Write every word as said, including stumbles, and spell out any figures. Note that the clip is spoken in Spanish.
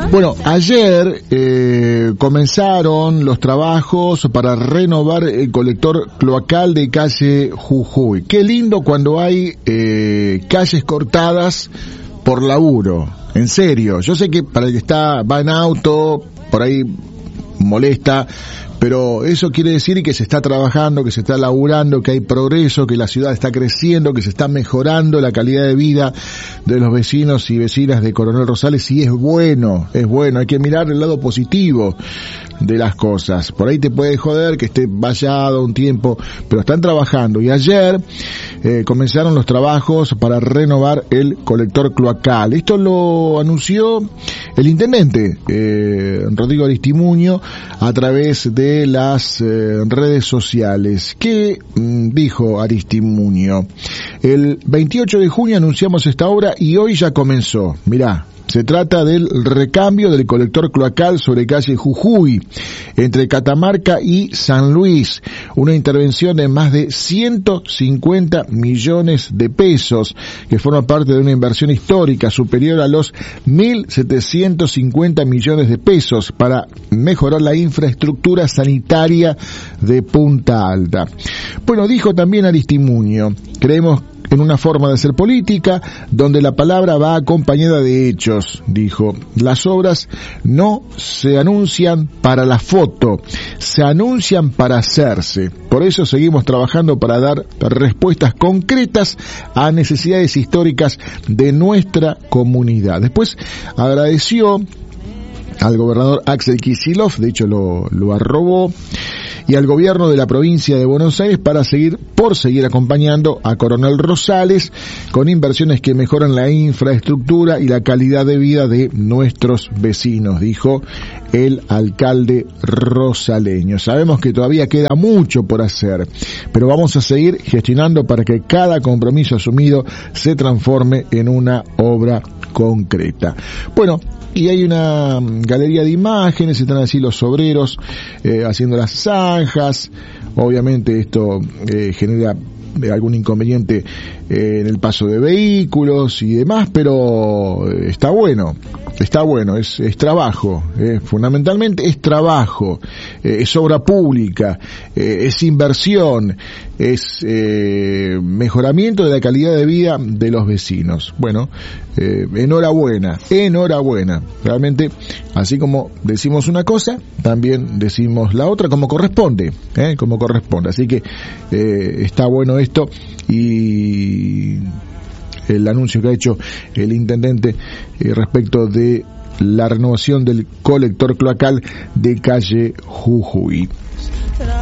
Bueno, ayer eh, comenzaron los trabajos para renovar el colector cloacal de calle Jujuy. Qué lindo cuando hay eh, calles cortadas por laburo. En serio, yo sé que para el que está va en auto, por ahí molesta, pero eso quiere decir que se está trabajando, que se está laburando, que hay progreso, que la ciudad está creciendo, que se está mejorando la calidad de vida de los vecinos y vecinas de Coronel Rosales, y es bueno, es bueno, hay que mirar el lado positivo de las cosas. Por ahí te puede joder que esté vallado un tiempo, pero están trabajando, y ayer eh, comenzaron los trabajos para renovar el colector cloacal. Esto lo anunció el intendente eh, Rodrigo Aristimuño a través de las eh, redes sociales. ¿Qué mm, dijo Aristimuño? El veintiocho de junio anunciamos esta obra y hoy ya comenzó. Mirá, se trata del recambio del colector cloacal sobre calle Jujuy, entre Catamarca y San Luis. Una intervención de más de ciento cincuenta millones de pesos, que forma parte de una inversión histórica superior a los mil setecientos cincuenta millones de pesos para mejorar la infraestructura sanitaria de Punta Alta. Bueno, dijo también Aristimuño, creemos en una forma de hacer política donde la palabra va acompañada de hechos, dijo. Las obras no se anuncian para la foto, se anuncian para hacerse. Por eso seguimos trabajando para dar respuestas concretas a necesidades históricas de nuestra comunidad. Después agradeció al gobernador Axel Kicillof, de hecho lo, lo arrobó, y al gobierno de la provincia de Buenos Aires para seguir, por seguir acompañando a Coronel Rosales con inversiones que mejoran la infraestructura y la calidad de vida de nuestros vecinos, dijo el alcalde rosaleño. Sabemos que todavía queda mucho por hacer, pero vamos a seguir gestionando para que cada compromiso asumido se transforme en una obra concreta. Bueno, y hay una galería de imágenes, están así los obreros eh, haciendo las zanjas. Obviamente esto eh, genera eh, algún inconveniente eh, en el paso de vehículos y demás, pero eh, está bueno, está bueno, es, es trabajo, eh, fundamentalmente es trabajo, eh, es obra pública, eh, es inversión, es eh, mejoramiento de la calidad de vida de los vecinos. Bueno, eh, enhorabuena, enhorabuena, realmente, así como decimos una cosa, también decimos la otra como corresponde, eh, como corresponde, así que eh, está bueno esto, y el anuncio que ha hecho el intendente eh, respecto de la renovación del colector cloacal de calle Jujuy.